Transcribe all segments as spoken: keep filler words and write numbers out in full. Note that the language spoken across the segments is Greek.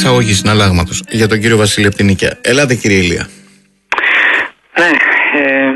εισαγωγή συναλλάγματος για τον κύριο Βασίλη από την Νίκαια. Ελάτε, κύριε Ηλία. Ναι, ε,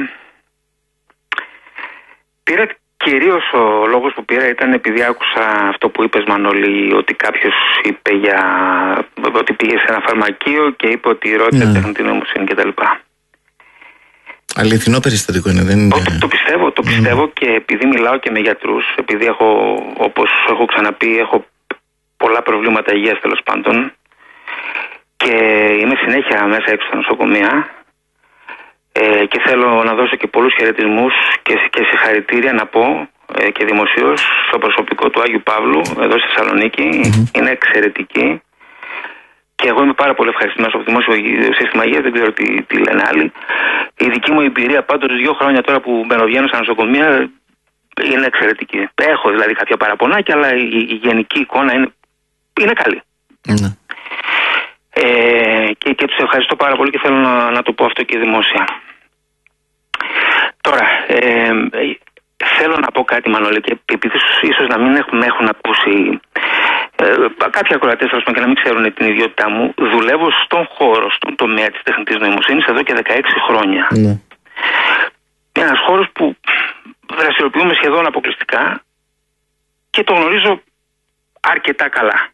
πήρα κυρίως ο λόγος που πήρα ήταν επειδή άκουσα αυτό που είπες, Μανώλη, ότι κάποιος είπε για ότι πήγε σε ένα φαρμακείο και είπε ότι ρώτησε ναι. τεχνητή νοημοσύνη κτλ. Αληθινό περιστατικό είναι, δεν είναι. Το, το πιστεύω, το πιστεύω mm. και επειδή μιλάω και με γιατρούς, επειδή έχω, όπως έχω ξαναπεί, έχω πολλά προβλήματα υγείας τέλος πάντων και είμαι συνέχεια μέσα έξω στα νοσοκομεία ε, και θέλω να δώσω και πολλούς χαιρετισμούς και, και συγχαρητήρια να πω ε, και δημοσίως στο προσωπικό του Άγιου Παύλου εδώ στη Θεσσαλονίκη. Mm-hmm. Είναι εξαιρετική. Και εγώ είμαι πάρα πολύ ευχαριστημένος από το δημόσιο σύστημα υγείας, δεν ξέρω τι, τι λένε άλλοι. Η δική μου εμπειρία πάντως δύο χρόνια τώρα που μπαινοβγαίνω στα νοσοκομεία είναι εξαιρετική. Έχω δηλαδή κάποια παραπονάκια, αλλά η, η γενική εικόνα είναι, είναι καλή. Ναι. Ε, και, και τους ευχαριστώ πάρα πολύ και θέλω να, να το πω αυτό και δημόσια. Τώρα, ε, θέλω να πω κάτι, Μανώλη, και επειδή ίσως να μην έχουν, έχουν ακούσει ε, κάποιοι ακροατές και να μην ξέρουν την ιδιότητά μου, δουλεύω στον χώρο, στον τομέα της τεχνητής νοημοσύνης εδώ και δεκαέξι χρόνια. Ναι. Ένας χώρος που δραστηριοποιούμε σχεδόν αποκλειστικά και το γνωρίζω αρκετά καλά.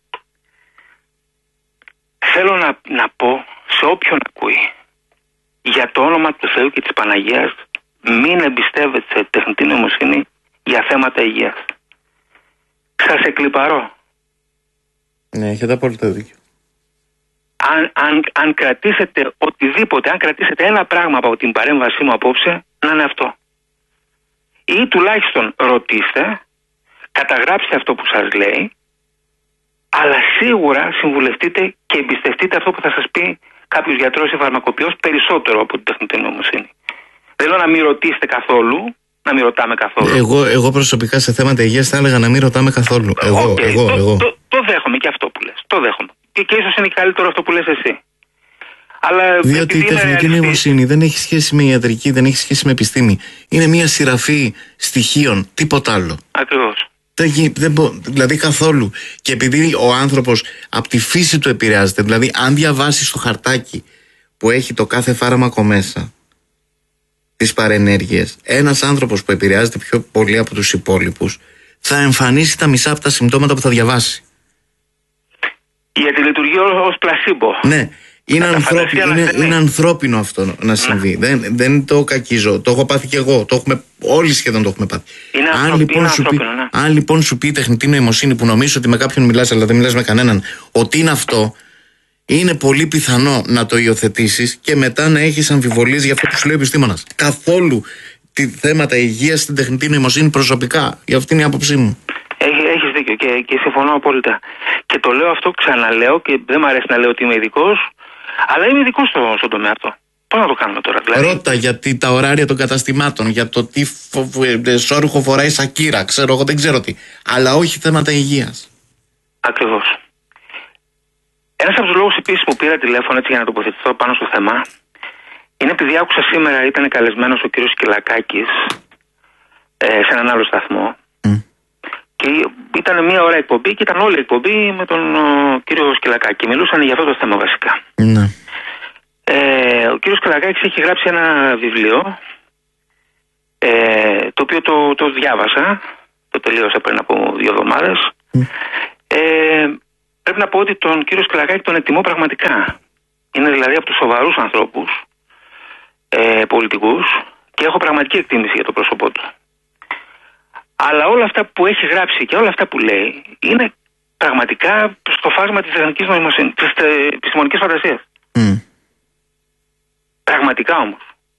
Θέλω να, να πω σε όποιον ακούει, για το όνομα του Θεού και της Παναγίας, μην εμπιστεύετε σε τεχνητή νοημοσύνη για θέματα υγείας. Σας εκλιπαρώ. Ναι, έχετε απόλυτα δίκιο. Αν, αν, αν κρατήσετε οτιδήποτε, αν κρατήσετε ένα πράγμα από την παρέμβασή μου απόψε, να είναι αυτό. Ή τουλάχιστον ρωτήστε, καταγράψτε αυτό που σας λέει, αλλά σίγουρα συμβουλευτείτε και εμπιστευτείτε αυτό που θα σας πει κάποιος γιατρός ή φαρμακοποιός περισσότερο από την τεχνητή νοημοσύνη. Δεν λέω να μην ρωτήσετε καθόλου, να μην ρωτάμε καθόλου. Εγώ, εγώ προσωπικά σε θέματα υγείας θα έλεγα να μην ρωτάμε καθόλου. Εγώ, okay, εγώ, το, εγώ. Το, το δέχομαι και αυτό που λες. Το δέχομαι. Και, και ίσως είναι καλύτερο αυτό που λες εσύ. Αλλά διότι η τεχνητή νοημοσύνη δεν έχει σχέση με ιατρική, δεν έχει σχέση με επιστήμη. Είναι μια σειραφή στοιχείων, τίποτα άλλο. Ακριβώς. Δεν, δεν, δηλαδή καθόλου. Και επειδή ο άνθρωπος από τη φύση του επηρεάζεται, δηλαδή αν διαβάσεις το χαρτάκι που έχει το κάθε φάρμακο μέσα, τις παρενέργειες, ένας άνθρωπος που επηρεάζεται πιο πολύ από τους υπόλοιπους θα εμφανίσει τα μισά από τα συμπτώματα που θα διαβάσει. Γιατί λειτουργεί ως πλασίμπο. Ναι. Είναι, ανθρώπι, είναι, είναι ανθρώπινο αυτό να συμβεί. Ναι. Δεν, δεν το κακίζω. Το έχω πάθει και εγώ. Το έχουμε, όλοι σχεδόν το έχουμε πάθει. Είναι αν, ανθρώπι, λοιπόν είναι σου πει, ναι. αν λοιπόν σου πει η τεχνητή νοημοσύνη που νομίζω ότι με κάποιον μιλάς, αλλά δεν μιλάς με κανέναν, ότι είναι αυτό, είναι πολύ πιθανό να το υιοθετήσεις και μετά να έχεις αμφιβολίες για αυτό που σου λέει ο επιστήμονας. Καθόλου τη θέματα υγείας στην τεχνητή νοημοσύνη προσωπικά. Γι' αυτή είναι η άποψή μου. Έχεις δίκιο και, και συμφωνώ απόλυτα. Και το λέω αυτό, ξαναλέω, και δεν μου αρέσει να λέω ότι είμαι ειδικός, αλλά είμαι ειδικός στο, στον τομέα αυτό. Πώς να το κάνουμε τώρα, δηλαδή. Ρώτα για τα ωράρια των καταστημάτων, για το τι σόρουχο φοράει Σακύρα, ξέρω εγώ, δεν ξέρω τι. Αλλά όχι θέματα υγείας. Ακριβώς. Ένας από τους λόγους επίσης που πήρα τηλέφωνο έτσι για να τοποθετηθώ πάνω στο θέμα είναι επειδή άκουσα σήμερα, ήταν καλεσμένος ο κύριος Σκυλακάκης ε, σε έναν άλλο σταθμό. Mm. Και ήταν μια ώρα εκπομπή και ήταν όλη η εκπομπή με τον ο, κύριο Σκυλακάκη. Μιλούσαν για αυτό το θέμα βασικά. Mm. Ε, ο κύριος Σκυλακάκης έχει γράψει ένα βιβλίο ε, το οποίο το, το διάβασα, το τελείωσα πριν από δύο εβδομάδες. Mm. Ε, πρέπει να πω ότι τον κύριο Σκυλακάκη τον εκτιμώ πραγματικά. Είναι δηλαδή από τους σοβαρούς ανθρώπους ε, πολιτικούς και έχω πραγματική εκτίμηση για το πρόσωπό του. Αλλά όλα αυτά που έχει γράψει και όλα αυτά που λέει είναι πραγματικά στο φάσμα της τεχνικής νοημοσύνης, της επιστημονικής φαντασίας. Mm. Πραγματικά όμως.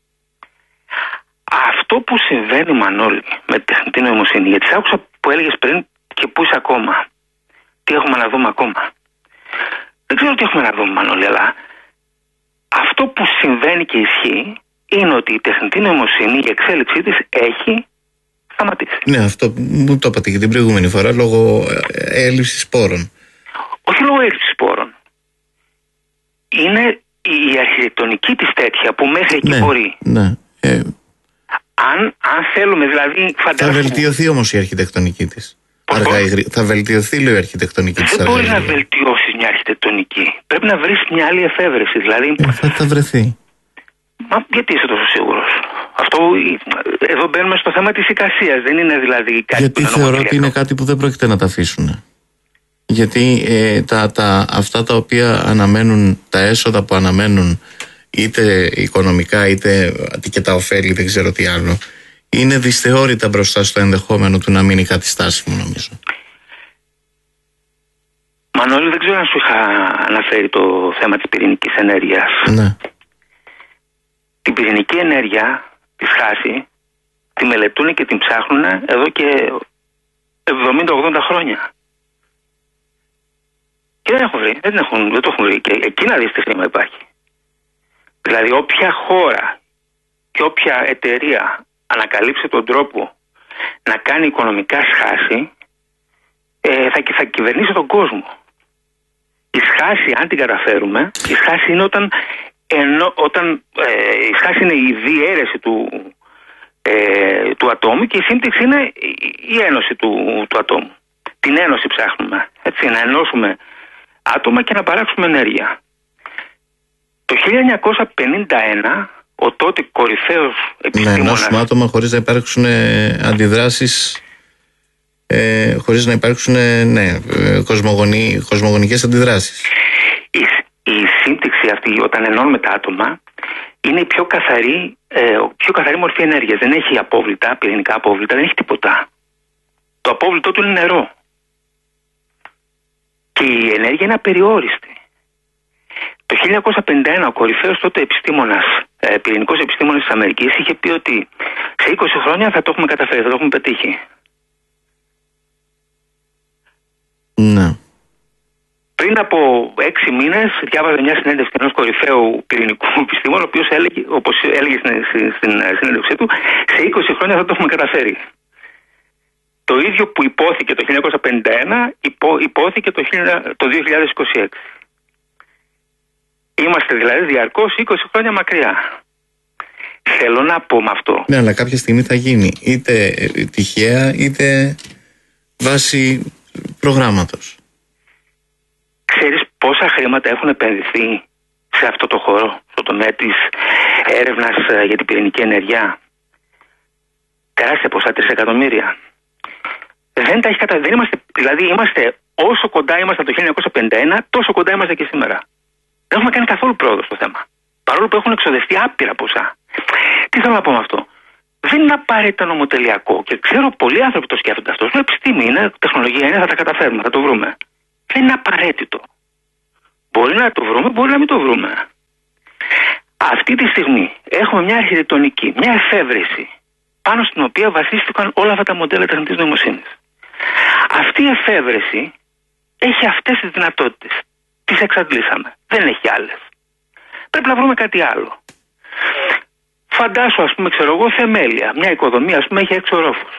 Αυτό που συμβαίνει, Μανώλη, με τη τεχνητή νοημοσύνη, γιατί σ' άκουσα που έλεγες πριν και πού είσαι ακόμα. Τι έχουμε να δούμε ακόμα. Δεν ξέρω τι έχουμε να δούμε, Μανώλη, αλλά αυτό που συμβαίνει και ισχύει είναι ότι η τεχνητή νοημοσύνη, η εξέλιξή της έχει σταματήσει. Ναι, αυτό μου το είπατε και την προηγούμενη φορά, λόγω έλλειψης σπόρων. Όχι λόγω έλλειψης σπόρων. Είναι η αρχιτεκτονική της τέτοια που μέχρι εκεί ναι, μπορεί. Ναι. Ε... Αν, αν θέλουμε δηλαδή φαντάζομαι... Θα βελτιωθεί όμως η αρχιτεκτονική της. Αργά, θα βελτιωθεί, λέει, η αρχιτεκτονική της. Δεν μπορείς να βελτιώσεις μια αρχιτεκτονική. Πρέπει να βρεις μια άλλη εφεύρεση. Δηλαδή, ε, θα τα βρεθεί. Μα γιατί είσαι τόσο σίγουρος? Αυτό, εδώ μπαίνουμε στο θέμα της εικασίας. Δεν είναι δηλαδή κάτι γιατί που θεωρώ ότι είναι κάτι που δεν πρόκειται να τα αφήσουν. Γιατί ε, τα, τα, αυτά τα οποία αναμένουν, τα έσοδα που αναμένουν, είτε οικονομικά είτε και τα ωφέλη, δεν ξέρω τι άλλο, είναι δυσθεώρητα μπροστά στο ενδεχόμενο του να μείνει κάτι στάσιμο, νομίζω. Μανώλη, δεν ξέρω αν σου είχα αναφέρει το θέμα της πυρηνικής ενέργειας. Ναι. Την πυρηνική ενέργεια, τη σχάση, τη μελετούν και την ψάχνουν εδώ και εβδομήντα ογδόντα χρόνια. Και δεν έχουν βρει, δεν, έχουν, δεν το έχουν βρει. Και εκεί να δεις τι θέμα υπάρχει. Δηλαδή, όποια χώρα και όποια εταιρεία ανακαλύψει τον τρόπο να κάνει οικονομικά σχάση, ε, θα, θα κυβερνήσει τον κόσμο. Η σχάση, αν την καταφέρουμε, η σχάση είναι όταν, ενώ, όταν ε, η σχάση είναι η διαίρεση του, ε, του ατόμου και η σύμπτυξη είναι η ένωση του, του ατόμου. Την ένωση ψάχνουμε, έτσι, να ενώσουμε άτομα και να παράξουμε ενέργεια. Το χίλια εννιακόσια πενήντα ένα ο τότε κορυφαίος επιστήμονας... Να ενώσουμε άτομα χωρίς να υπάρξουν αντιδράσεις, ε, χωρίς να υπάρξουν ναι, κοσμογονι, κοσμογονικές αντιδράσεις. Η, η σύμπτυξη αυτή, όταν ενώνουμε τα άτομα, είναι η πιο καθαρή, ε, πιο καθαρή μορφή ενέργειας. Δεν έχει απόβλητα, πυρηνικά απόβλητα, δεν έχει τίποτα. Το απόβλητό του είναι νερό. Και η ενέργεια είναι απεριόριστη. Το χίλια εννιακόσια πενήντα ένα ο κορυφαίος τότε επιστήμονας, ε, πυρηνικός επιστήμονας της Αμερικής, είχε πει ότι σε είκοσι χρόνια θα το έχουμε καταφέρει, θα το έχουμε πετύχει. Ναι. Πριν από έξι μήνες διάβαζε μια συνέντευξη ενός κορυφαίου πυρηνικού επιστήμονα, ο οποίος έλεγε, όπως έλεγε στην, στην συνέντευξή του, σε είκοσι χρόνια θα το έχουμε καταφέρει. Το ίδιο που υπόθηκε το χίλια εννιακόσια πενήντα ένα υπό, υπόθηκε το, το δύο χιλιάδες είκοσι έξι. Είμαστε δηλαδή διαρκώς είκοσι χρόνια μακριά. Θέλω να πω με αυτό. Ναι, αλλά κάποια στιγμή θα γίνει. Είτε τυχαία, είτε βάσει προγράμματος. Ξέρεις πόσα χρήματα έχουν επενδυθεί σε αυτό το χώρο, στο τομέα της έρευνας για την πυρηνική ενέργεια? Τεράστια ποσά, τρία εκατομμύρια. Δεν τα έχει κατα... δεν είμαστε... Δηλαδή είμαστε όσο κοντά είμαστε το χίλια εννιακόσια πενήντα ένα, τόσο κοντά είμαστε και σήμερα. Δεν έχουμε κάνει καθόλου πρόοδο στο θέμα. Παρόλο που έχουν εξοδευτεί άπειρα ποσά. Τι θέλω να πω με αυτό? Δεν είναι απαραίτητα νομοτελειακό και ξέρω πολλοί άνθρωποι το σκέφτονται αυτό. Είναι επιστήμη, είναι τεχνολογία, είναι, θα τα καταφέρουμε, θα το βρούμε. Δεν είναι απαραίτητο. Μπορεί να το βρούμε, μπορεί να μην το βρούμε. Αυτή τη στιγμή έχουμε μια αρχιτεκτονική, μια εφεύρεση πάνω στην οποία βασίστηκαν όλα αυτά τα μοντέλα τεχνητής νοημοσύνης. Αυτή η εφεύρεση έχει αυτές τις δυνατότητες. Τις εξαντλήσαμε. Δεν έχει άλλες. Πρέπει να βρούμε κάτι άλλο. Φαντάσου, ας πούμε, ξέρω εγώ, θεμέλια. Μια οικοδομή, ας πούμε, έχει έξι ορόφους.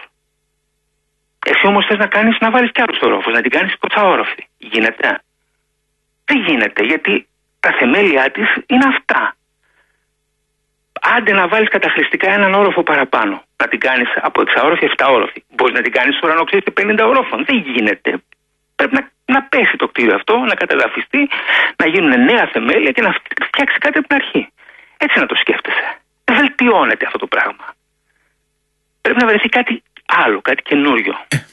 Εσύ όμως θες να κάνεις, να βάλεις κι άλλους ορόφους, να την κάνεις εικοσαόροφη. Γίνεται? Δεν γίνεται, γιατί τα θεμέλια της είναι αυτά. Άντε να βάλεις καταχρηστικά έναν όροφο παραπάνω. Να την κάνεις από εξαόροφη, εφταόροφη. Μπορείς να την κάνεις στο ουρανοξύστη πενήντα ορόφων. Δεν γίνεται. Πρέπει να, να πέσει το κτίριο αυτό, να κατεδαφιστεί, να γίνουν νέα θεμέλια και να φτιάξει κάτι από την αρχή. Έτσι να το σκέφτεσαι. Δεν βελτιώνεται αυτό το πράγμα. Πρέπει να βρεθεί κάτι άλλο, κάτι καινούριο.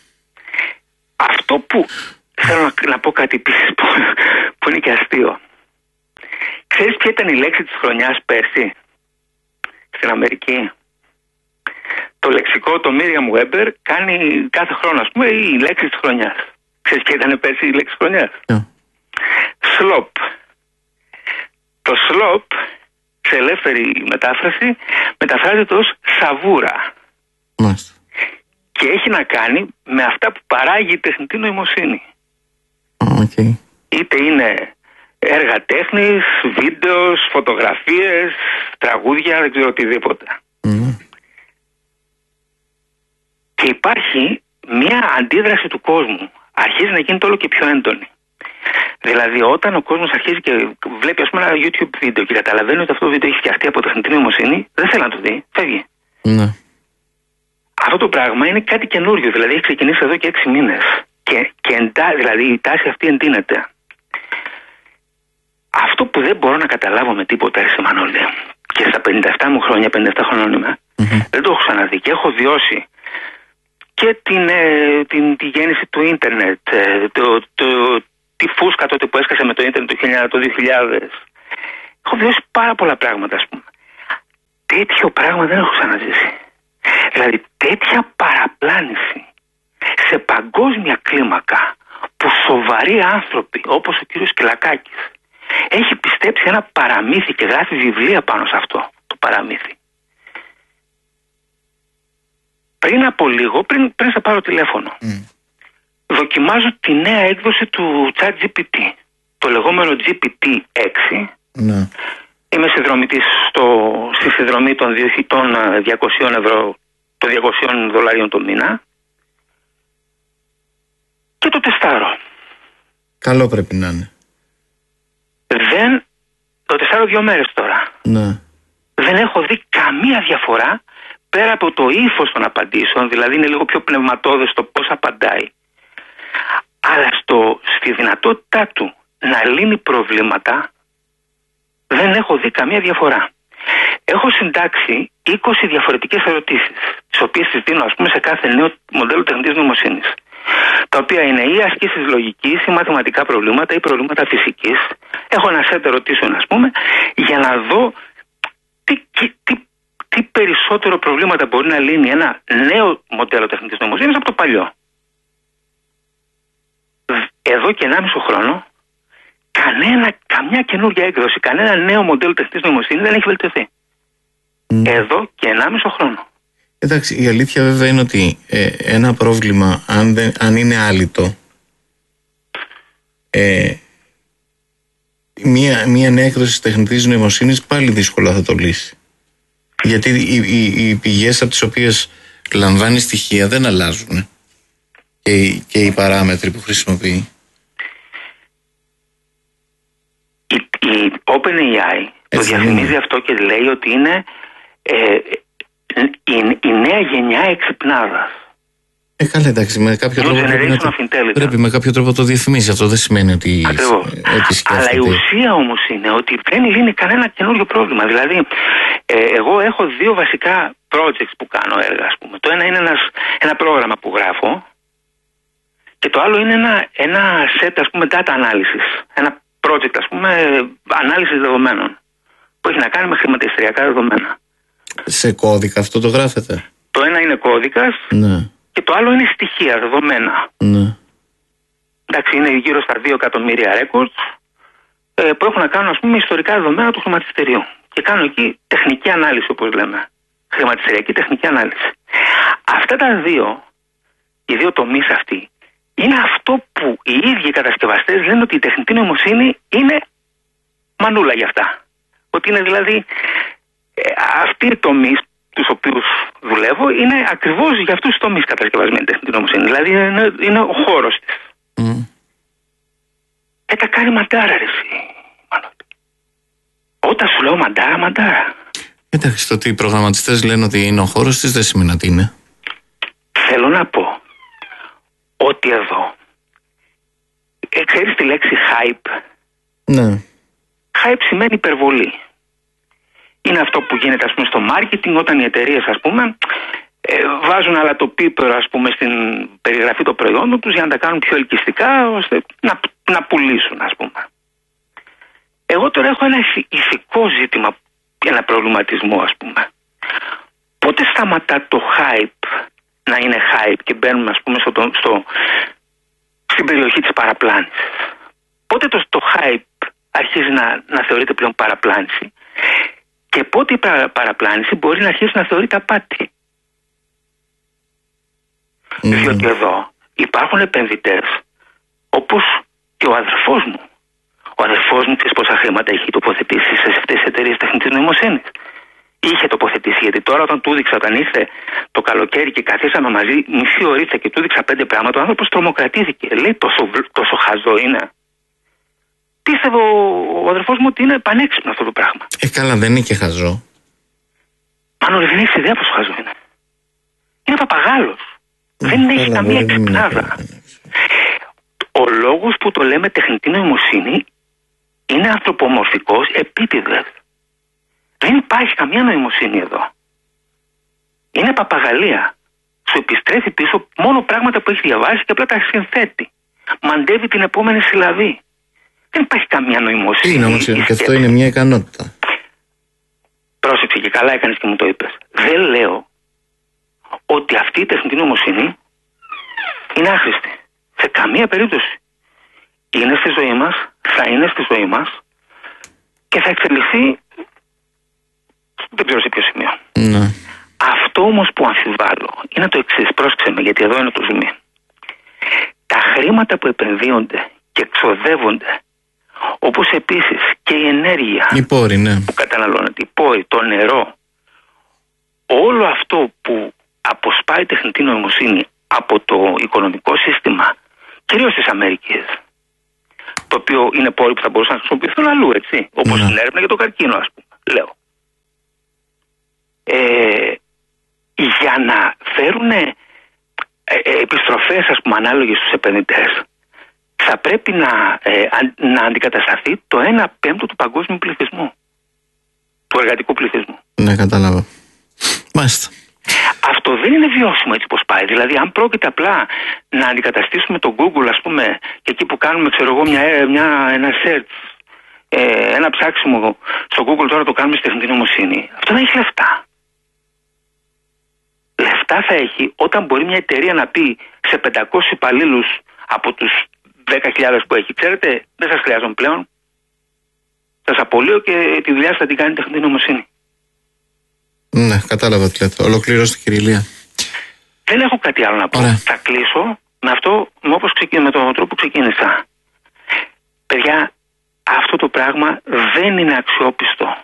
Αυτό που θέλω να, να πω κάτι επίσης που, που είναι και αστείο. Ξέρεις ποια ήταν η λέξη της χρονιάς πέρσι στην Αμερική? Το λεξικό, το Merriam Webber, κάνει κάθε χρόνο, ας πούμε, η λέξη της χρονιάς. Ξέρεις ποια ήταν πέρσι η λέξη της χρονιάς? Yeah. Slop. Το slop, σε ελεύθερη μετάφραση, μεταφράζεται ως σαβούρα. Μάλιστα. Και έχει να κάνει με αυτά που παράγει η τεχνητή νοημοσύνη. Okay. Είτε είναι έργα τέχνης, βίντεο, φωτογραφίες, τραγούδια, δεν ξέρω οτιδήποτε. Mm. Και υπάρχει μια αντίδραση του κόσμου. Αρχίζει να γίνεται όλο και πιο έντονη. Δηλαδή, όταν ο κόσμος αρχίζει και βλέπει, ας πούμε, ένα YouTube βίντεο και καταλαβαίνει ότι αυτό το βίντεο έχει φτιαχτεί από τεχνητή νοημοσύνη, δεν θέλει να το δει, φεύγει. Mm. Αυτό το πράγμα είναι κάτι καινούριο, δηλαδή έχει ξεκινήσει εδώ και έξι μήνες. Και, και εντά, δηλαδή η τάση αυτή εντείνεται. αυτό που δεν μπορώ να καταλάβω με τίποτα, Άρη Μανώλη, και στα πενήντα επτά μου χρόνια, πενήντα επτά χρονών είμαι, mm-hmm. δεν το έχω ξαναδεί και έχω βιώσει και την, ε, την, τη γέννηση του ίντερνετ, ε, το, το, τη φούσκα τότε που έσκασε με το ίντερνετ το δύο χιλιάδες. Έχω βιώσει πάρα πολλά πράγματα, ας πούμε. Τέτοιο πράγμα δεν έχω ξαναζήσει. Δηλαδή τέτοια παραπλάνηση σε παγκόσμια κλίμακα που σοβαροί άνθρωποι όπως ο κύριος Κυλακάκης έχει πιστέψει ένα παραμύθι και γράφει βιβλία πάνω σε αυτό το παραμύθι. Πριν από λίγο, πριν, πριν σε πάρω τηλέφωνο, mm. δοκιμάζω τη νέα έκδοση του ChatGPT, το λεγόμενο τζι πι τι έξι. Mm. Είμαι συνδρομητής στο, στη συνδρομή των διακοσίων ευρώ, των διακοσίων δολαρίων το μήνα και το τεστάρω. Καλό πρέπει να είναι. Δεν, το τεστάρω δύο μέρες τώρα. Ναι. Δεν έχω δει καμία διαφορά πέρα από το ύφος των απαντήσεων, δηλαδή είναι λίγο πιο πνευματώδες το πώς απαντάει. Αλλά στο, στη δυνατότητά του να λύνει προβλήματα δεν έχω δει καμία διαφορά. Έχω συντάξει είκοσι διαφορετικές ερωτήσεις, τις οποίες τις δίνω ας πούμε σε κάθε νέο μοντέλο τεχνητής νοημοσύνης. Τα οποία είναι ή ασκήσεις λογικής ή μαθηματικά προβλήματα ή προβλήματα φυσικής. Έχω ένα σετ ερωτήσεων ας πούμε για να δω τι, τι, τι περισσότερο προβλήματα μπορεί να λύνει ένα νέο μοντέλο τεχνητής νοημοσύνης από το παλιό. Εδώ και ενάμιση χρόνο κανένα, καμιά καινούργια έκδοση, κανένα νέο μοντέλο τεχνητής νοημοσύνης δεν έχει βελτιωθεί. Mm. Εδώ και ενάμιση χρόνο. Εντάξει, η αλήθεια βέβαια είναι ότι ε, ένα πρόβλημα, αν, δεν, αν είναι άλυτο, ε, μία, μία νέα έκδοση τεχνητής νοημοσύνης πάλι δύσκολα θα το λύσει. Γιατί οι, οι, οι πηγές από τις οποίες λαμβάνει στοιχεία δεν αλλάζουν και, και οι παράμετροι που χρησιμοποιεί. Η, η OpenAI το διαφημίζει αυτό και λέει ότι είναι ε, η, η νέα γενιά εξυπνάδας. Ε, καλά, εντάξει, με κάποιο τρόπο πρέπει, να το, πρέπει με κάποιο τρόπο το διαφημίζει. Αυτό δεν σημαίνει ότι, ότι αλλά η ουσία όμως είναι ότι δεν λύνει κανένα καινούριο πρόβλημα. Δηλαδή, ε, εγώ έχω δύο βασικά projects που κάνω έργα, ας πούμε. Το ένα είναι ένας, ένα πρόγραμμα που γράφω και το άλλο είναι ένα, ένα set, ας πούμε, data analysis. Ένα project, ας πούμε, ανάλυσης δεδομένων που έχει να κάνει με χρηματιστηριακά δεδομένα. Σε κώδικα αυτό το γράφετε? Το ένα είναι κώδικας. Ναι. Και το άλλο είναι στοιχεία, δεδομένα. Ναι. Εντάξει, είναι γύρω στα δύο εκατομμύρια records ε, που έχουν να κάνουν, ας πούμε, ιστορικά δεδομένα του χρηματιστηρίου. Και κάνω εκεί τεχνική ανάλυση, όπως λέμε. Χρηματιστηριακή τεχνική ανάλυση. Αυτά τα δύο, οι δύο τομείς αυτοί, είναι αυτό που οι ίδιοι κατασκευαστές λένε ότι η τεχνητή νοημοσύνη είναι μανούλα για αυτά. Ότι είναι δηλαδή ε, αυτοί οι τομείς τους οποίους δουλεύω είναι ακριβώς για αυτούς τους τομείς κατασκευασμένη τεχνητή νοημοσύνη. Δηλαδή είναι, είναι ο χώρος της. Mm. Ε, τα κάνει μαντάρα, ρε εσύ. Όταν σου λέω μαντάρα, μαντάρα. Εντάξει, το ότι οι προγραμματιστές λένε ότι είναι ο χώρος της δεν σημαίνει ότι είναι. Θέλω να πω ότι εδώ ε, ξέρεις τη λέξη hype? Ναι. Hype σημαίνει υπερβολή. Είναι αυτό που γίνεται, ας πούμε, στο marketing, όταν οι εταιρείες, ας πούμε, ε, βάζουν αλατοπίπερο, ας πούμε, στην περιγραφή των προϊόντων τους για να τα κάνουν πιο ελκυστικά, ώστε να, να πουλήσουν, ας πούμε. Εγώ τώρα έχω ένα ηθικό ζήτημα, ένα προβληματισμό, ας πούμε. Πότε σταματά το hype να είναι hype και μπαίνουμε, ας πούμε, στο, στο, στην περιοχή της παραπλάνησης? Πότε το, το hype αρχίζει να, να θεωρείται πλέον παραπλάνηση? Και πότε η παραπλάνηση μπορεί να αρχίσει να θεωρείται απάτη? Mm. Διότι εδώ υπάρχουν επενδυτές όπως και ο αδερφός μου. Ο αδερφός μου, ξέρεις πόσα χρήματα έχει τοποθετήσει σε αυτές τις εταιρείες τεχνητής νοημοσύνης? Είχε τοποθετήσει, γιατί τώρα όταν του έδειξα, όταν ήρθε το καλοκαίρι και καθίσαμε μαζί μισή ωρίτσα και του έδειξα πέντε πράγματα, ο άνθρωπος τρομοκρατήθηκε. Λέει, τόσο, τόσο χαζό είναι? Πίστευε ο αδερφός μου ότι είναι πανέξυπνο αυτό το πράγμα. Ε, καλά, δεν είναι και χαζό. Μάλλον δεν έχεις ιδέα πόσο χαζό είναι. Είναι παπαγάλος. Ε, δεν έχει καμία εξυπνάδα. Ο λόγος που το λέμε τεχνητή νοημοσύνη είναι ανθρωπομορφικός επίτηδες. Δεν υπάρχει καμία νοημοσύνη εδώ. Είναι παπαγαλία. Σου επιστρέφει πίσω μόνο πράγματα που έχει διαβάσει και απλά τα συνθέτει. Μαντεύει την επόμενη συλλαβή. Δεν υπάρχει καμία νοημοσύνη. Είναι όμως, και αυτό είναι μια ικανότητα. Πρόσεξε και καλά έκανες και μου το είπες. Δεν λέω ότι αυτή η τεχνητή νοημοσύνη είναι άχρηστη. Σε καμία περίπτωση. Είναι στη ζωή μας, θα είναι στη ζωή μας και θα εξελιχθεί δεν ξέρω σε ποιο σημείο. Ναι. Αυτό όμως που αμφιβάλλω είναι το εξής. Πρόσεξε με, γιατί εδώ είναι το ζουμί. Τα χρήματα που επενδύονται και εξοδεύονται, όπως επίσης και η ενέργεια οι πόροι, ναι. που καταναλώνεται, οι πόροι, το νερό, όλο αυτό που αποσπάει η τεχνητή νοημοσύνη από το οικονομικό σύστημα, κυρίως της Αμερικής, το οποίο είναι πόροι που θα μπορούσαν να χρησιμοποιηθούν αλλού, έτσι, όπως ναι. την έρευνα για το καρκίνο, ας πούμε, λέω. Ε, για να φέρουν ε, ε, επιστροφές, ας πούμε, ανάλογες στους επενδυτές, θα πρέπει να, ε, να αντικατασταθεί το ένα πέμπτο του παγκόσμιου πληθυσμού, του εργατικού πληθυσμού. Ναι, κατάλαβα. Μάλιστα. Αυτό δεν είναι βιώσιμο έτσι πως πάει. Δηλαδή, αν πρόκειται απλά να αντικαταστήσουμε το Google, ας πούμε, και εκεί που κάνουμε, ξέρω εγώ, μια, μια, ένα search, ε, ένα ψάξιμο στο Google, τώρα το κάνουμε στη τεχνητή νοημοσύνη, αυτό δεν έχει λεφτά. Λεφτά θα έχει όταν μπορεί μια εταιρεία να πει σε πεντακόσιους υπαλλήλους από τους δέκα χιλιάδες που έχει, ξέρετε, δεν σας χρειάζομαι πλέον. Σας απολύω και τη δουλειά σας θα την κάνει η τεχνητή νοημοσύνη. Ναι, κατάλαβα τι λέτε. Ολοκληρώστε, κύριε Ηλία. Δεν έχω κάτι άλλο να πω. Ωραία. Θα κλείσω με αυτό, με, όπως ξεκι... με τον τρόπο που ξεκίνησα. Παιδιά, αυτό το πράγμα δεν είναι αξιόπιστο.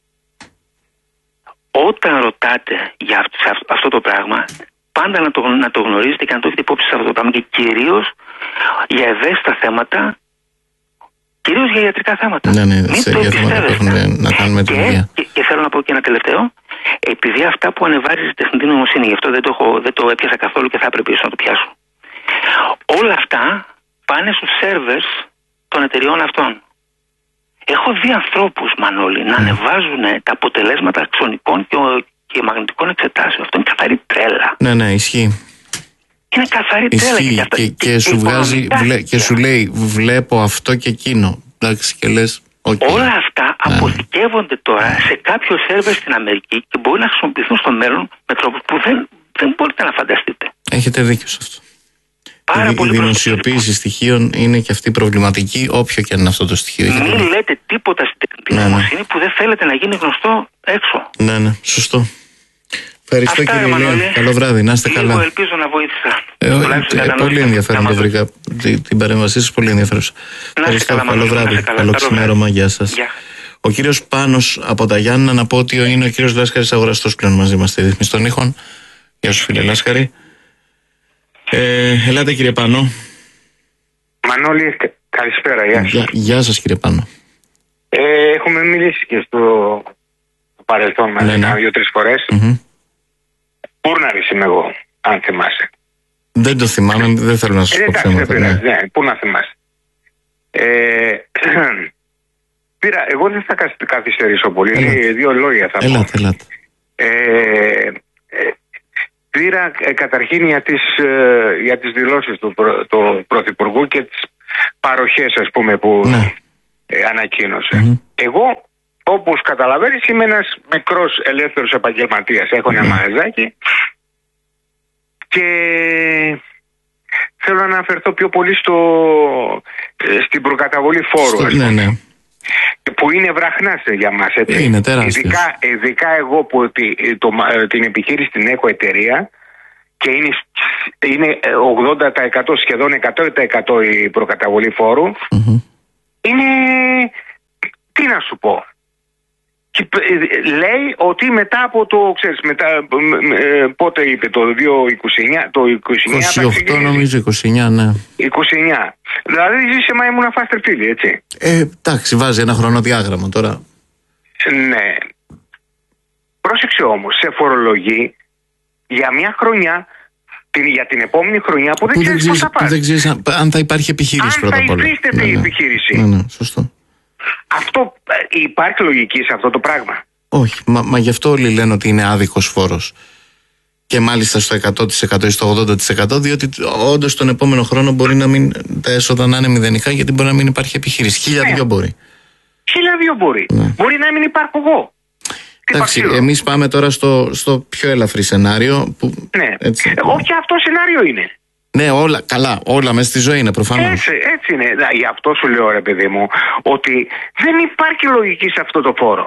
Όταν ρωτάτε για αυτό, αυτό το πράγμα, πάντα να το, να το γνωρίζετε και να το έχετε υπόψη σε αυτό το πράγμα, και κυρίως για ευαίσθητα θέματα, κυρίως για ιατρικά θέματα. Ναι, ναι, μην σε, το για θέματα που έχουν να κάνουν με τη δουλειά. Και, και θέλω να πω και ένα τελευταίο. Επειδή αυτά που ανεβάζει η τεχνητή νοημοσύνη, γι' αυτό δεν το, έχω, δεν το έπιασα καθόλου και θα έπρεπε ίσως να το πιάσω. Όλα αυτά πάνε στους σερβερς των εταιριών αυτών. Έχω δει ανθρώπους, Μανώλη, να ανεβάζουν τα αποτελέσματα αξονικών και, και μαγνητικών εξετάσεων. Αυτό είναι καθαρή τρέλα. Ναι, ναι, ισχύει. Είναι καθαρή τρέλα. Ισχύει και, και, και, και σου βγάζει βλέ, και σου λέει βλέπω αυτό και εκείνο. Εντάξει, και λες, okay. Όλα αυτά ναι. αποθηκεύονται τώρα σε κάποιο σερβερ στην Αμερική και μπορεί να χρησιμοποιηθούν στο μέλλον με τρόπους που δεν, δεν μπορείτε να φανταστείτε. Έχετε δίκιο σε αυτό. Πάρα η, πολύ η δημοσιοποίηση στοιχείων είναι και αυτή προβληματική, όποιο και είναι αυτό το στοιχείο. Μην γιατί... λέτε τίποτα στην τεχνητή ναι, νοημοσύνη ναι. που δεν θέλετε να γίνει γνωστό έξω. Ναι, ναι, σωστό. Ευχαριστώ, αυτά, κύριε Ηλία. Καλό βράδυ, να είστε Λίγο καλά. Ελπίζω να βοήθησα. Ε, ε, πολύ ενδιαφέρον το βρήκα. Την, την παρέμβασή σας πολύ ενδιαφέρουσα. Ευχαριστώ. Καλά, καλό βράδυ. Καλό, καλό ξημέρωμα. Γεια σας. Γεια. Ο κύριος Πάνος από τα Γιάννηνα, να πω ότι είναι ο κύριος Λάσκαρης Αγοραστός πλέον μαζί μας στη Ρύθμιση των Ήχων. Γεια σου, φίλε Λάσκαρη. Ε, ελάτε, κύριε Πάνο. Μανώλη, καλησπέρα, γεια σας. Γεια, γεια σας, κύριε Πάνο. Ε, έχουμε μιλήσει και στο παρελθόν μαζί, ναι, ναι. δύο-τρεις φορές. Mm-hmm. Πούρναρης είμαι εγώ, αν θυμάσαι. Δεν το θυμάμαι, δεν θέλω να σας ε, πω ψέματα. Ναι, ναι, πού να θυμάσαι. Ε, πήρα, εγώ δεν θα καθυστερήσω πολύ, ελάτε. Δύο λόγια θα ελάτε, πω. Ελάτε. Ε, ε, πήρα ε, καταρχήν για τις, ε, για τις δηλώσεις του προ, το Πρωθυπουργού και τις παροχές, ας πούμε, που ναι. ε, ανακοίνωσε. Mm-hmm. Εγώ, όπως καταλαβαίνεις, είμαι ένας μικρός ελεύθερος επαγγελματίας. Έχω ένα mm-hmm. μαγαζάκι και θέλω να αναφερθώ πιο πολύ στο, στην προκαταβολή φόρου. Στο, ναι, ναι. Που είναι βραχνάς για μας. Έτσι. Είναι τεράστιος. Ειδικά, ειδικά εγώ που τη, το, την επιχείρηση την έχω εταιρεία και είναι, είναι ογδόντα τοις εκατό σχεδόν εκατό τοις εκατό η προκαταβολή φόρου. Mm-hmm. Είναι, τι να σου πω, και λέει ότι μετά από το, ξέρεις, μετά, ε, πότε είπε, το δύο χιλιάδες είκοσι εννιά, το είκοσι εννιά, είκοσι οκτώ νομίζω, είκοσι εννιά, ναι. είκοσι εννιά. Δηλαδή ζήσε μα ήμουν φάστερ φίλοι, έτσι. Ε, εντάξει, βάζει ένα χρονοδιάγραμμα τώρα. Ναι. Πρόσεξε όμως, σε φορολογεί για μια χρονιά, την, για την επόμενη χρονιά που δεν που ξέρεις πώς θα πάρει. Δεν ξέρεις αν, αν θα υπάρχει επιχείρηση αν πρώτα απ' όλα. Αν θα υφίσταται ναι, η ναι. επιχείρηση. Ναι, ναι, σωστό. Αυτό υπάρχει λογική σε αυτό το πράγμα? Όχι, μα, μα γι' αυτό όλοι λένε ότι είναι άδικος φόρος. Και μάλιστα στο εκατό τοις εκατό ή στο ογδόντα τοις εκατό, διότι όντως τον επόμενο χρόνο μπορεί να μην, τα έσοδα να είναι μηδενικά, γιατί μπορεί να μην υπάρχει επιχείρηση. Χίλια ναι. δυο μπορεί. Χίλια δυο μπορεί. Ναι. Μπορεί να μην υπάρχω εγώ. Εντάξει, εμείς πάμε τώρα στο, στο πιο ελαφρύ σενάριο. Που, ναι. έτσι, όχι, αυτό σενάριο είναι. Ναι, όλα, καλά, όλα μέσα στη ζωή είναι προφανώς. Έτσι, έτσι είναι. Γι' αυτό σου λέω, ρε παιδί μου, ότι δεν υπάρχει λογική σε αυτό το φόρο.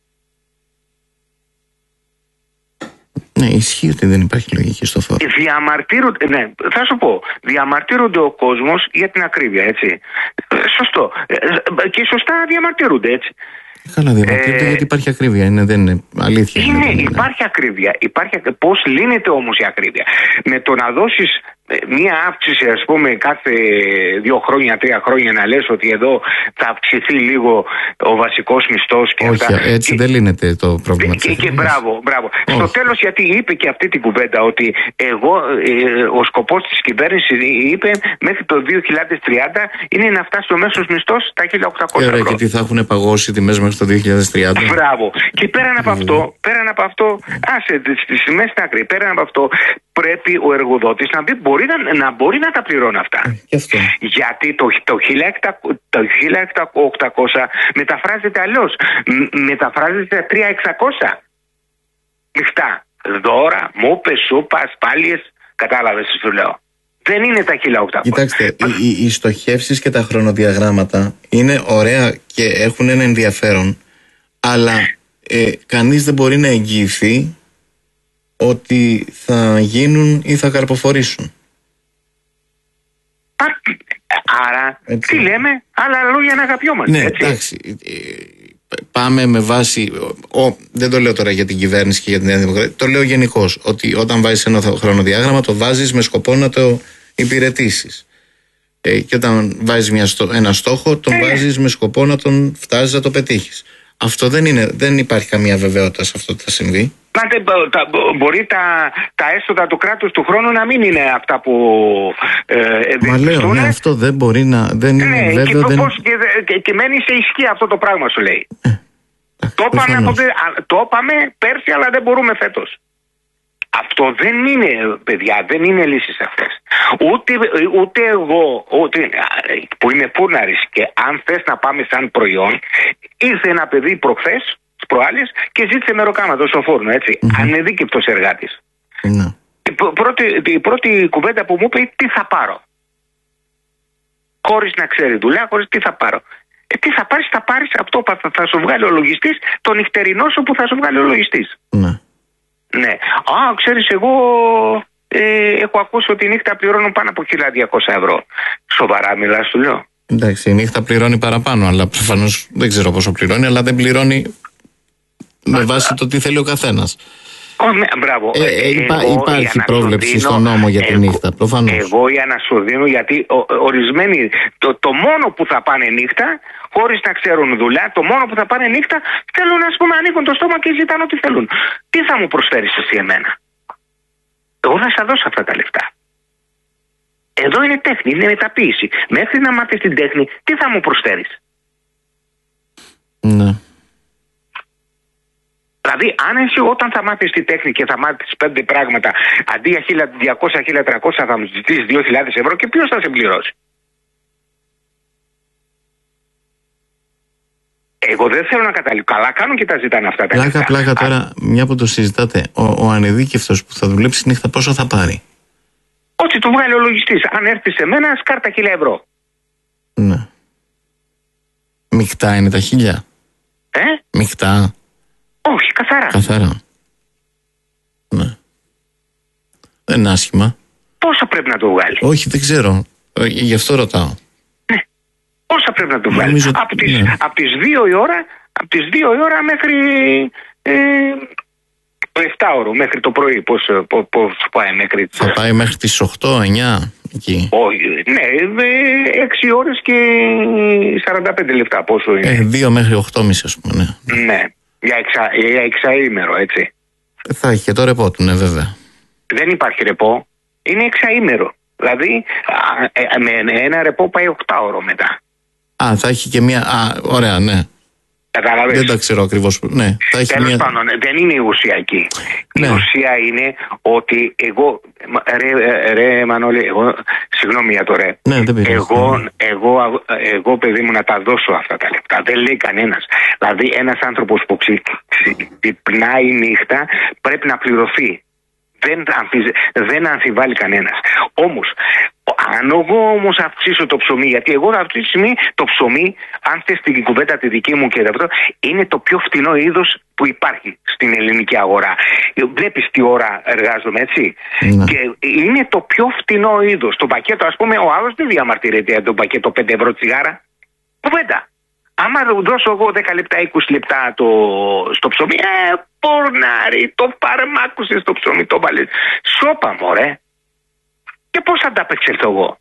Ναι, ισχύει ότι δεν υπάρχει λογική στο φόρο. Διαμαρτύρονται, ναι, θα σου πω, διαμαρτύρονται ο κόσμος για την ακρίβεια, έτσι. Σωστό. Και σωστά διαμαρτύρονται, έτσι. Καλά, διαμαρτύρονται ε, γιατί υπάρχει ακρίβεια, είναι, δεν είναι αλήθεια. Είναι, είναι, είναι. Υπάρχει ακρίβεια. Υπάρχει, πώς λύνεται όμως η ακρίβεια? Με το να δώσεις μία αύξηση, ας πούμε, κάθε δύο χρόνια, τρία χρόνια, να λες ότι εδώ θα αυξηθεί λίγο ο βασικός μισθός και όχι, αυτά. Έτσι και, δεν λύνεται το πρόβλημα. Και, και, και μπράβο, μπράβο. Στο τέλος, γιατί είπε και αυτή την κουβέντα, ότι εγώ, ε, ο σκοπός της κυβέρνησης, είπε, μέχρι το δύο χιλιάδες τριάντα είναι να φτάσει ο μέσος μισθός στα χίλια οκτακόσια ευρώ. Και τι θα έχουν παγώσει τιμές μέχρι το δύο χιλιάδες τριάντα. Μπράβο. Και πέραν από αυτό, πέραν από αυτό, άσε στις τιμές στην άκρη, πέραν από αυτό, πρέπει ο εργοδότης να, μπορεί να, να μπορεί να τα πληρώνει αυτά. Και αυτό. Γιατί το, το, χίλια οκτακόσια μεταφράζεται αλλιώς. Μεταφράζεται τρεις χιλιάδες εξακόσια. Μιχτά. Δώρα, μούπες, σούπα, ασπάλειες. Κατάλαβες τι σου λέω. Δεν είναι τα χίλια οκτακόσια. Κοιτάξτε, οι, οι στοχεύσεις και τα χρονοδιαγράμματα είναι ωραία και έχουν ένα ενδιαφέρον, αλλά ε, κανείς δεν μπορεί να εγγυηθεί ότι θα γίνουν ή θα καρποφορήσουν. Άρα, έτσι. Τι λέμε, άλλα λόγια να αγαπιόμαστε. Ναι, έτσι. Εντάξει. Πάμε με βάση. Ο, δεν το λέω τώρα για την κυβέρνηση και για την Νέα Δημοκρατία. Το λέω γενικώς. Ότι όταν βάζεις ένα χρονοδιάγραμμα, το βάζεις με σκοπό να το υπηρετήσεις. Ε, και όταν βάζεις μια, ένα στόχο, τον ε. βάζεις με σκοπό να τον φτάσεις να το πετύχεις. Αυτό δεν είναι. Δεν υπάρχει καμία βεβαιότητα σε αυτό που θα συμβεί. Μπορεί τα, τα έσοδα του κράτους του χρόνου να μην είναι αυτά που ε, Μα λέω, ναι, αυτό δεν μπορεί να. Δεν είναι ναι, βέβαιο, και, δεν... πώς, και, και, και μένει σε ισχύ αυτό το πράγμα, σου λέει. Ε, το, είπαμε, το είπαμε πέρσι, αλλά δεν μπορούμε φέτος. Αυτό δεν είναι, παιδιά, δεν είναι λύσεις αυτές. Ούτε, ούτε εγώ, ούτε, που είμαι φούρναρης, και αν θες να πάμε σαν προϊόν, ήρθε ένα παιδί προχθές, προάλλες, και ζήτησε μεροκάματο στο φούρνο, έτσι. Mm-hmm. Ανεδίκευτος εργάτης. Mm-hmm. Η, πρώτη, η πρώτη κουβέντα που μου είπε, τι θα πάρω. Χωρίς να ξέρει δουλειά, χωρίς τι θα πάρω. Ε, τι θα πάρεις, θα πάρεις αυτό που θα, θα σου βγάλει ο λογιστής, το νυχτερινό σου που θα σου βγάλει ο λογιστής. Mm-hmm. Ναι. Α, ξέρεις, εγώ ε, έχω ακούσει ότι η νύχτα πληρώνουν πάνω από χίλια διακόσια ευρώ. Σοβαρά μιλάς, σου λέω. Εντάξει, η νύχτα πληρώνει παραπάνω, αλλά προφανώς δεν ξέρω πόσο πληρώνει, αλλά δεν πληρώνει με βάση το τι θέλει ο καθένας. Oh, ναι, μπράβο. Ε, ε, υπά, εγώ, υπάρχει πρόβλεψη στον νόμο για τη νύχτα, προφανώς. Εγώ για να σου δίνω, γιατί ο, ορισμένοι, το, το μόνο που θα πάνε νύχτα, χωρίς να ξέρουν δουλειά, το μόνο που θα πάνε νύχτα, θέλουν, ας πούμε, ανοίγουν το στόμα και ζητάνε ό,τι θέλουν. Τι θα μου προσφέρεις εσύ εμένα? Εγώ θα σας δώσω αυτά τα λεφτά. Εδώ είναι τέχνη, είναι μεταποίηση. Μέχρι να μάθεις την τέχνη, τι θα μου προσφέρεις? Ναι. Δηλαδή, αν εσύ όταν θα μάθεις τη τέχνη και θα μάθεις πέντε πράγματα, αντί για χίλια διακόσια με χίλια τριακόσια θα μου ζητήσεις δύο χιλιάδες ευρώ, και ποιος θα σε πληρώσει? Εγώ δεν θέλω να καταλήγω. Καλά κάνουν και τα ζητάνε αυτά τα λεφτά. Πλάκα, πλάκα τώρα, μια που το συζητάτε, ο, ο ανεδίκευτος που θα δουλέψει νύχτα πόσο θα πάρει? Ό,τι του βγάλει ο λογιστής. Αν έρθει σε μένα, σκάρτα χίλια ευρώ. Ναι. Μεικτά είναι τα χίλια? Ε? Μεικτά? Όχι, καθαρά. Καθαρά. Ναι. Δεν είναι άσχημα. Πόσα πρέπει να το βγάλει? Όχι, δεν ξέρω. Γι' αυτό ρωτάω. Ναι. Πόσα πρέπει να το βγάλει? Νομίζω... Από τις, ναι. από τις δύο η ώρα, από τις δύο η ώρα μέχρι ε, το εφτά ώρο, μέχρι το πρωί. Πώς, πώς, πώς πάει μέχρι... Θα πάει μέχρι τις οκτώ, εννιά εκεί? Όχι, ναι, έξι ώρες και σαράντα πέντε λεπτά πόσο είναι. Ε, δύο μέχρι οκτώ και μισή, ας πούμε, ναι. Ναι. Για, εξα, για εξαήμερο, έτσι. Θα έχει και το ρεπό του, ναι, βέβαια. Δεν υπάρχει ρεπό. Είναι εξαήμερο. Δηλαδή, α, ε, με ένα ρεπό πάει οκτώ ώρο μετά. Α, θα έχει και μία. Α, ωραία, ναι. Καταλαβες. Δεν τα ξέρω ακριβώς. Ναι, Τέλος μια... πάντων, δεν είναι η ουσία εκεί. Ναι. Η ουσία είναι ότι εγώ. Ρε, ρε Μανώλη, εγώ. Συγγνώμη για το ρε. Ναι, δεν εγώ, εγώ, εγώ, παιδί μου, να τα δώσω αυτά τα λεπτά. Δεν λέει κανένας. Δηλαδή, ένας άνθρωπος που ξυπνάει νύχτα πρέπει να πληρωθεί. Δεν, αμφιζε, δεν αμφιβάλλει κανένας. Όμως, αν εγώ όμως αυξήσω το ψωμί, γιατί εγώ αυτή τη στιγμή το ψωμί, αν θες την κουβέντα τη δική μου και αυτό, είναι το πιο φτηνό είδος που υπάρχει στην ελληνική αγορά. Βλέπεις τι ώρα εργάζομαι, έτσι. Ναι. Και είναι το πιο φτηνό είδος. Το πακέτο, ας πούμε, ο άλλος δεν διαμαρτυρείται για το πακέτο πέντε ευρώ τσιγάρα. Κουβέντα. Άμα δώσω εγώ δέκα λεπτά, είκοσι λεπτά το, στο ψωμί, ε, πορνάρι, το παρμάκουσες στο ψωμί, το βάλες. Σώπα, μωρέ. Και πώς θα τα απεξέλθω εγώ.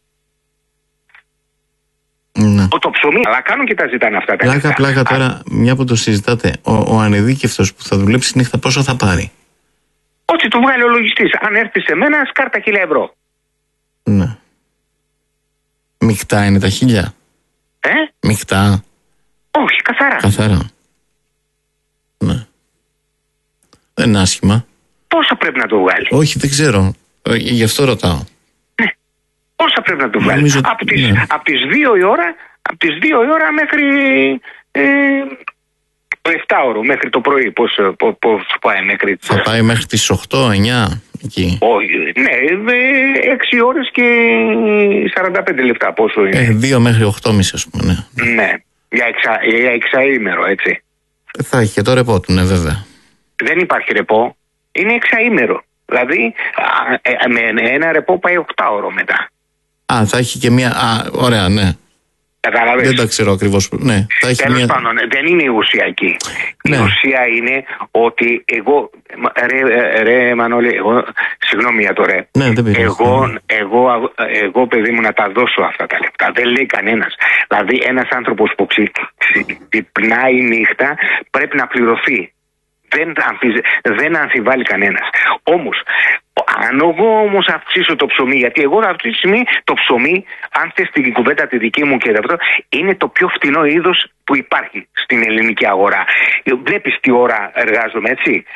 Ναι. Το ψωμί, αλλά κάνουν και τα ζητάνε αυτά τα Πλάκα, πλάκα τώρα, μια που το συζητάτε, ο, ο ανεδίκευτος που θα δουλέψει νύχτα πόσο θα πάρει? Ό,τι του βγάλει ο λογιστής. Αν έρθει σε μένα, σκάρτα χίλια ευρώ. Ναι. Μικτά είναι τα χίλια? Ε? Μικτά? Όχι, καθαρά. Καθαρά. Ναι. Δεν είναι άσχημα. Πόσα πρέπει να το βγάλει? Όχι, δεν ξέρω. Ε, γι' αυτό ρωτάω. Ναι. Πόσα πρέπει να το βγάλει? Νομίζω... Από τις, ναι. από τις δύο η ώρα, από τις δύο η ώρα μέχρι ε, το εφτά ώρο, μέχρι το πρωί. Πώς, πώς, πώς πάει μέχρι... Θα πάει μέχρι τις οκτώ, εννιά εκεί? Όχι, ναι, έξι ώρες και σαράντα πέντε λεπτά πόσο είναι. Ε, δύο μέχρι οκτώ και μισή, ας πούμε, ναι. Ναι, για, εξα, για εξαήμερο, έτσι. Θα έχει και το ρεπό του, ναι, βέβαια. Δεν υπάρχει ρεπό, είναι εξαήμερο. Δηλαδή, α, ε, με ένα ρεπό πάει οκτάωρο μετά. Α, θα έχει και μια... Α, ωραία, ναι. Καταλαβες. Δεν τα ξέρω ακριβώς. Ναι, θα έχει Τέλος μια... πάντων, δεν είναι η ουσία εκεί. Ναι. Η ουσία είναι ότι εγώ, ρε, ρε Μανώλη, εγώ, συγγνώμη για το ρε. Ναι, δεν πειράζει. Εγώ, εγώ, εγώ, παιδί μου, να τα δώσω αυτά τα λεπτά. Δεν λέει κανένας. Δηλαδή, ένας άνθρωπος που ξυπνάει νύχτα πρέπει να πληρωθεί. Δεν, αμφιζε, δεν αμφιβάλλει κανένας. Όμως, αν εγώ όμως αυξήσω το ψωμί, γιατί εγώ αυτή τη στιγμή το ψωμί, αν θες την κουβέντα τη δική μου και αυτό, είναι το πιο φτηνό είδος που υπάρχει στην ελληνική αγορά. Βλέπεις τι ώρα εργάζομαι, έτσι.